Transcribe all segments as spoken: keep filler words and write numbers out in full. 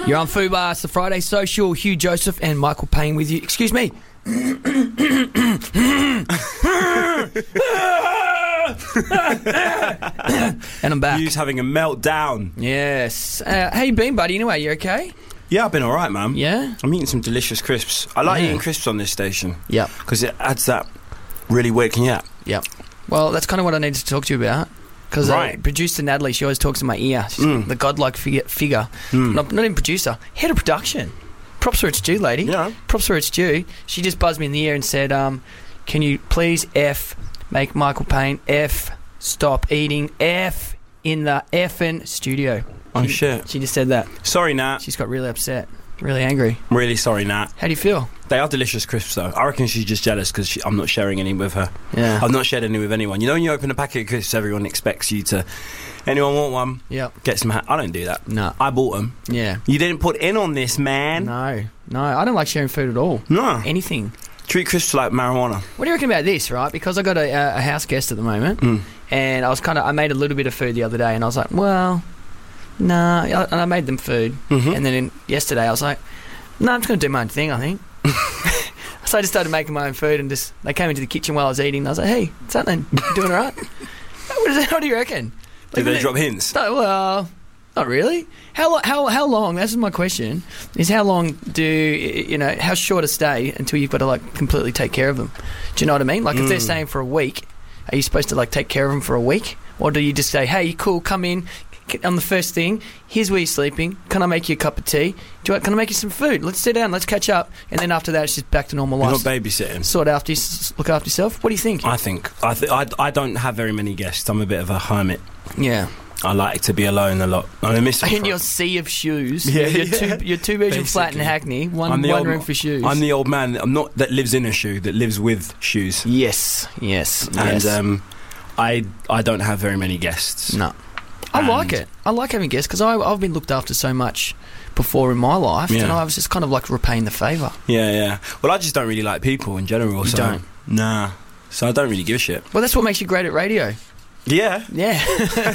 You're on Fubar, it's the Friday Social. Hugh Joseph and Michael Payne with you. Excuse me. And I'm back. Hugh's having a meltdown. Yes. Uh, how you been, buddy? Anyway, you okay? Yeah, I've been alright, man. Yeah? I'm eating some delicious crisps. I like Yeah. eating crisps on this station. Yep. Because it adds that really waking you up. Yep. Well, that's kind of what I needed to talk to you about. Because Right. uh, producer Natalie, she always talks in my ear. She's Mm. the godlike figure. figure. Mm. Not, not even producer, head of production. Props where it's due, lady. Yeah. Props where it's due. She just buzzed me in the ear and said, um, can you please F, make Michael Payne F, stop eating F in the effing studio. Oh, she, shit. She just said that. Sorry, Nat. She's got really upset. Really angry. I'm really sorry, Nat. How do you feel? They are delicious crisps, though. I reckon she's just jealous because I'm not sharing any with her. Yeah. I've not shared any with anyone. You know, when you open a packet of crisps, everyone expects you to... Anyone want one? Yep. Get some... Ha- I don't do that. No. I bought them. Yeah. You didn't put in on this, man. No. No. I don't like sharing food at all. No. Anything. Treat crisps like marijuana. What do you reckon about this, right? Because I got a, a house guest at the moment, Mm. and I was kind of... I made a little bit of food the other day, and I was like, well, nah. And I made them food. Mhm. And then in, yesterday I was like, no, I'm just going to do my own thing, I think. So I just started making my own food, and just they came into the kitchen while I was eating, and I was like, hey, what's happening? You doing all right? What, is that, what do you reckon? Did Like, they drop hints? No, well, not really. How lo- how how long? That's my question. Is how long do you know? How short a stay until you've got to like completely take care of them? Do you know what I mean? Like if they're Mm. staying for a week, are you supposed to like take care of them for a week, or do you just say, hey, cool, come in on the first thing? Here's where you're sleeping. Can I make you a cup of tea? Do you, can I make you some food? Let's sit down. Let's catch up. And then after that, it's just back to normal You're life. not babysitting. Sort after you, look after yourself. What do you think? I think. I, th- I, I don't have very many guests. I'm a bit of a hermit. Yeah. I like to be alone a lot. I miss it. In your sea of shoes, Yeah, your yeah. two, your two bedroom flat in Basically. Hackney, one, I'm the one old- room for shoes. I'm the old man. I'm not that lives in a shoe. That lives with shoes. yes, yes, And yes. um, I I don't have very many guests. no, I and- like it. I like having guests because I've been looked after so much before in my life, Yeah. and I was just kind of like repaying the favour. Yeah, yeah. Well, I just don't really like people in general. You so don't? Nah. So I don't really give a shit. Well, that's what makes you great at radio. Yeah. Yeah,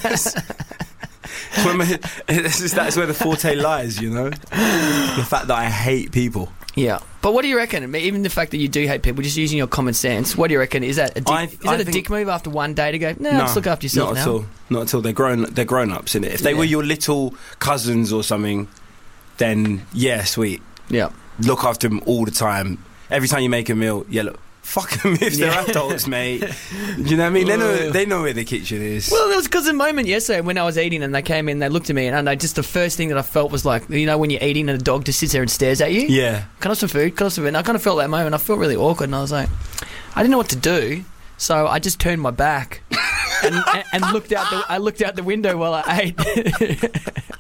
When my- this is, that's where the forte lies, you know? The fact that I hate people. yeah. But what do you reckon? I mean, even the fact that you do hate people, just using your common sense, what do you reckon? Is that a dick, I- is I that a think- dick move after one day to go? No, just look after yourself not now. at all. Not at all. They're grown. They're grown ups, innit? If they Yeah. were your little cousins or something, then yeah, sweet. Yeah. Look after them all the time. Every time you make a meal, yeah, look, fuck them if they're Yeah. adults, mate. You know what I mean? They know. They know where the kitchen is. Well, there was because a moment yesterday when I was eating and they came in, they looked at me, and I know just the first thing that I felt was like, you know, when you're eating and a dog just sits there and stares at you. yeah. Can I have some food? Can I have some food? And I kind of felt that moment. I felt really awkward, and I was like, I didn't know what to do, so I just turned my back and, and, and looked out. The, I looked out the window while I ate.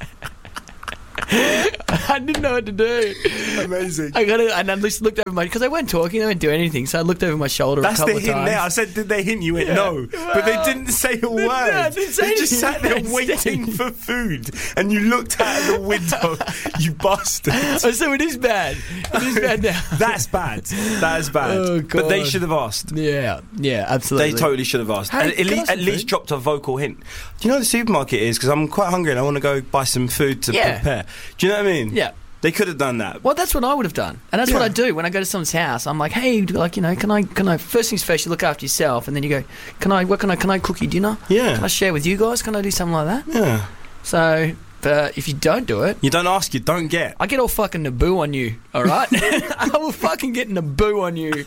I didn't know what to do. Amazing. I got it, and I just looked over my because they weren't talking, they weren't doing anything. So I looked over my shoulder That's a couple the of hint times. there. I said, did they hint? You went Yeah. no, but they Well, didn't say a no, word. I didn't say they just anything. sat there Instead- waiting for food, and you looked out the window. You bastard. Oh, so it is bad. It is bad now. That's bad. That is bad. Oh, but they God. should have asked. Yeah, yeah, absolutely. They totally should have asked. Hey, and at, can I le- have some at least food? dropped a vocal hint. Do you know where the supermarket is? Because I'm quite hungry and I want to go buy some food to Yeah. prepare. Do you know what I mean? Yeah. They could have done that. Well, that's what I would have done, and that's what Yeah. I do when I go to someone's house. I'm like, hey, like, you know, can I, can I? First things first, you look after yourself, and then you go, can I? What can I? Can I cook you dinner? Yeah. Can I share with you guys? Can I do something like that? Yeah. So, but if you don't do it, You don't ask, you don't get. I get all fucking Naboo on you. All right, I will fucking get Naboo on you.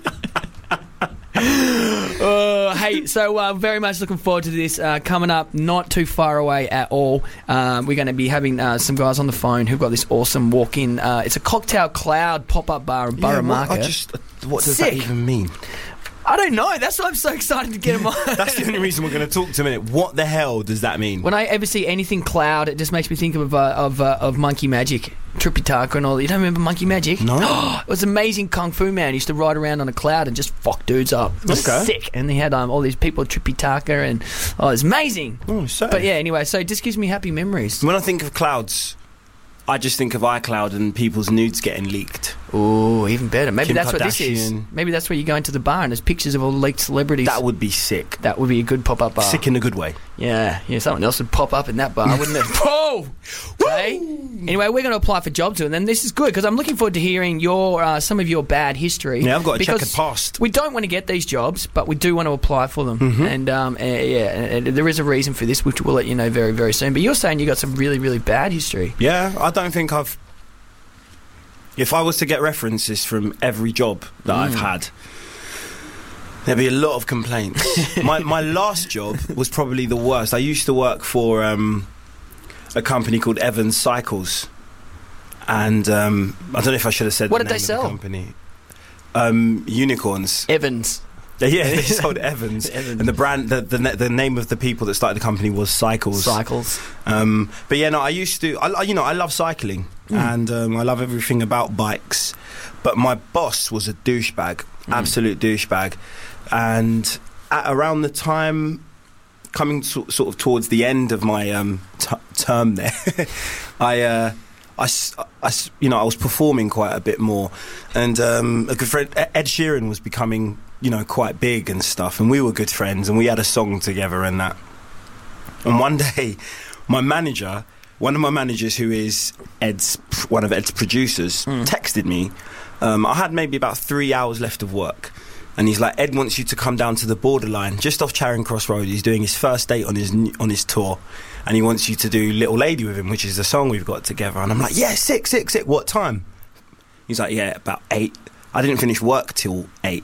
Uh, hey, so uh, very much looking forward to this uh, coming up. Not too far away at all. Um, we're going to be having uh, some guys on the phone who've got this awesome walk-in. Uh, it's a Cocktail Cloud pop-up bar in Borough Yeah, what, Market. I just, what does Sick. that even mean? I don't know. That's why I'm so excited to get them on. That's the only reason we're going to talk to a minute. What the hell does that mean? When I ever see anything cloud, it just makes me think of uh, of uh, of Monkey Magic, Trippy Tarka and all. You don't remember Monkey Magic? No. It was amazing kung fu man. He used to ride around on a cloud and just fuck dudes up. It was Okay. sick. And he had um, all these people, Trippy Tarka, and oh, it was amazing. Oh, so. But yeah, anyway, so it just gives me happy memories. When I think of clouds, I just think of iCloud and people's nudes getting leaked. Oh, even better. Maybe Kim that's what this is. Kardashian. Maybe that's where you go into the bar and there's pictures of all the leaked celebrities. That would be sick. That would be a good pop-up bar. Sick in a good way. Yeah, yeah. Someone else would pop up in that bar, wouldn't it? Whoa! Hey. Anyway, we're going to apply for jobs, and then this is good because I'm looking forward to hearing your uh, some of your bad history. Yeah, I've got a because checkered past. We don't want to get these jobs, but we do want to apply for them. Mm-hmm. And um, uh, yeah, and, and there is a reason for this, which we'll let you know very, very soon. But you're saying you got some really, really bad history. Yeah, I don't think I've... If I was to get references from every job that Mm. I've had, there'd be a lot of complaints. my my last job was probably the worst. I used to work for um, a company called Evans Cycles, and um, I don't know if I should have said What the did name they of sell? the company. Um, unicorns. Evans. Yeah, they sold Evans, Evans. and the brand, the, the the name of the people that started the company was Cycles. Cycles. Um, but yeah, no, I used to, I, you know, I love cycling Mm. and um, I love everything about bikes. But my boss was a douchebag, Mm. absolute douchebag. And at around the time, coming to, sort of towards the end of my um, t- term there, I, uh, I, s- I s- you know, I was performing quite a bit more, and um, a good friend, Ed Sheeran, was becoming, you know, quite big and stuff, and we were good friends, and we had a song together and that. And one day, my manager, one of my managers, who is Ed's, one of Ed's producers, Mm. texted me. Um, I had maybe about three hours left of work, and he's like, "Ed wants you to come down to the Borderline, just off Charing Cross Road. He's doing his first date on his on his tour, and he wants you to do Little Lady with him, which is the song we've got together." And I'm like, "Yeah, sick, sick, sick. What time?" He's like, "Yeah, about eight." I didn't finish work till eight,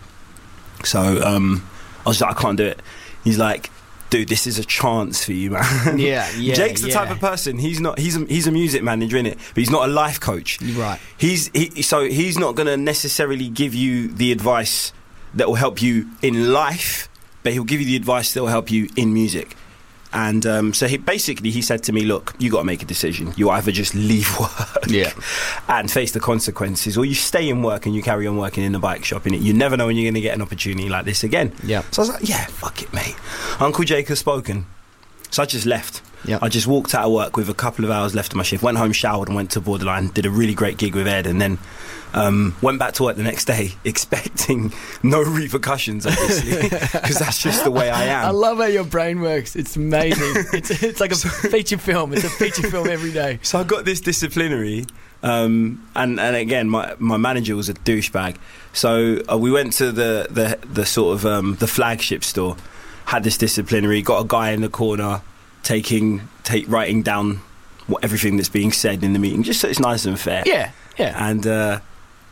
so um, I was like, "I can't do it." He's like, "Dude, this is a chance for you, man." Yeah, yeah. Jake's the yeah. type of person. He's not. He's a, he's a music manager, innit? But he's not a life coach. You're right. He's he, so he's not going to necessarily give you the advice that will help you in life, but he'll give you the advice that will help you in music. And um, so he basically he said to me, "Look, you got to make a decision. You either just leave work, Yeah. and face the consequences, or you stay in work and you carry on working in the bike shop. In it, you never know when you're going to get an opportunity like this again." Yeah. So I was like, "Yeah, fuck it, mate. Uncle Jake has spoken." So I just left. Yeah. I just walked out of work with a couple of hours left of my shift, went home, showered, and went to Borderline, did a really great gig with Ed, and then um, went back to work the next day expecting no repercussions, obviously, because that's just the way I am. I love how your brain works. It's amazing. it's it's like a feature film. It's a feature film every day. So I got this disciplinary, um, and and again, my my manager was a douchebag. So uh, we went to the the the sort of um, the flagship store, had this disciplinary, got a guy in the corner taking take writing down what everything that's being said in the meeting, just so it's nice and fair. Yeah, yeah. And uh,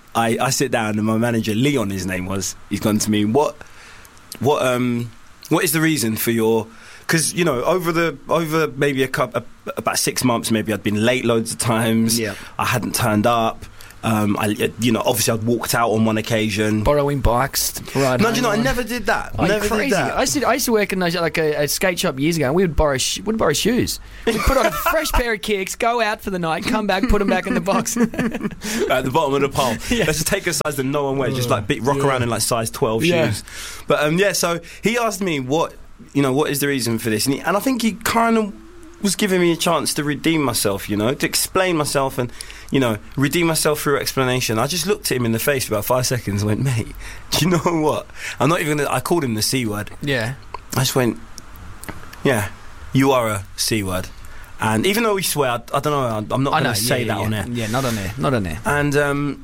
I I sit down, and my manager, Leon, his name was, he's gone to me, what what um what is the reason for your, because you know over the over maybe a couple about six months maybe I'd been late loads of times. Yeah. I hadn't turned up. Um, I you know obviously I'd walked out on one occasion. Borrowing bikes to ride No, home do you know I on. never did that. Oh, never crazy. did that. I used, to, I used to work in those, like a, a skate shop years ago, and we would borrow sh- would borrow shoes. We'd put on a fresh pair of kicks, go out for the night, come back, put them back in the box. At the bottom of the pole. Yeah. Let's just take a size that no one wears, just like bit, rock Yeah. around in like size twelve Yeah. shoes. But um, yeah, so he asked me what, you know, what is the reason for this, and, he, and I think he kind of was giving me a chance to redeem myself, you know, to explain myself and, you know, redeem myself through explanation. I just looked at him in the face for about five seconds and went, "Mate, do you know what? I'm not even gonna," I called him the C word. Yeah. I just went, "Yeah, you are a C word." And even though we swear, I, I don't know, I'm not I going know. to say yeah, that yeah. on air. Yeah, not on there. Not on there. And um,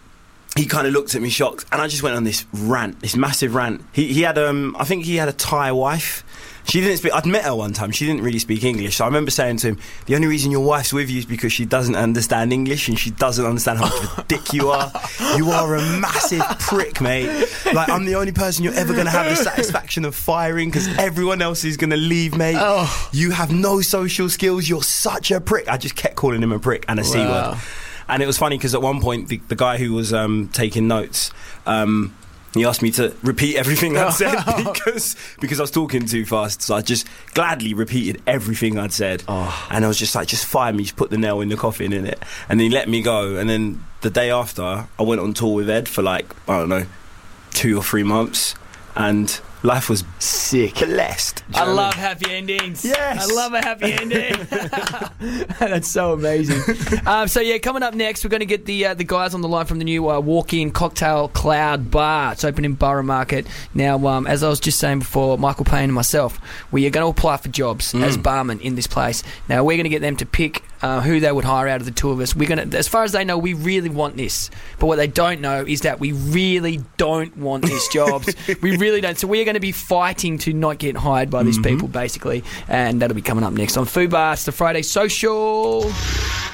he kind of looked at me shocked, and I just went on this rant, this massive rant. He, he had, um, I think he had a Thai wife. She didn't speak. I'd met her one time. She didn't really speak English. So I remember saying to him, "The only reason your wife's with you is because she doesn't understand English, and she doesn't understand how much of a dick you are. You are a massive prick, mate. Like, I'm the only person you're ever going to have the satisfaction of firing, because everyone else is going to leave, mate. Oh. You have no social skills. You're such a prick." I just kept calling him a prick and a C Wow. word. And it was funny because at one point, the, the guy who was um, taking notes, um, he asked me to repeat everything I'd said because because I was talking too fast. So I just gladly repeated everything I'd said. Oh. And I was just like, "Just fire me, just put the nail in the coffin," in it. And then he let me go. And then the day after, I went on tour with Ed for like, I don't know, two or three months. And life was sick. Blessed. I love happy endings. Yes. I love a happy ending. That's so amazing. um, so, yeah, coming up next, we're going to get the uh, the guys on the line from the new uh, walk-in Cocktail Cloud Bar. It's open in Borough Market. Now, um, as I was just saying before, Michael Payne and myself, we are going to apply for jobs mm. as barmen in this place. Now, we're going to get them to pick uh, who they would hire out of the two of us. We're going to, as far as they know, we really want this. But what they don't know is that we really don't want these jobs. We really don't. So we are going to be fighting to not get hired by these mm-hmm. people, basically. And that'll be coming up next on Food Bar. It's the Friday Social.